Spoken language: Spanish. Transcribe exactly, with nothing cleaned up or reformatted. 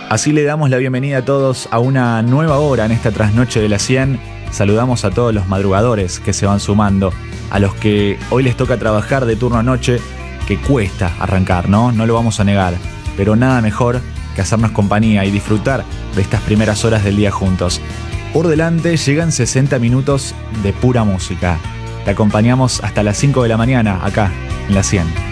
Así le damos la bienvenida a todos a una nueva hora en esta trasnoche de la cien. Saludamos a todos los madrugadores que se van sumando, a los que hoy les toca trabajar de turno a noche, que cuesta arrancar, ¿no? No lo vamos a negar, pero nada mejor que hacernos compañía y disfrutar de estas primeras horas del día juntos. Por delante llegan sesenta minutos de pura música. Te acompañamos hasta las cinco de la mañana acá en la cien.